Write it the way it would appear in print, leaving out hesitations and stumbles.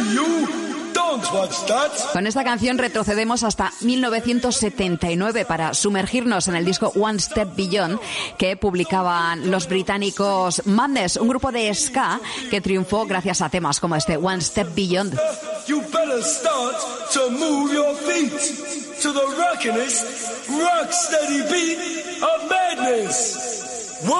Con esta canción retrocedemos hasta 1979 para sumergirnos en el disco One Step Beyond que publicaban los británicos Madness, un grupo de ska que triunfó gracias a temas como este One Step Beyond. You better start to move your feet to the rockin'est, rock steady beat of madness.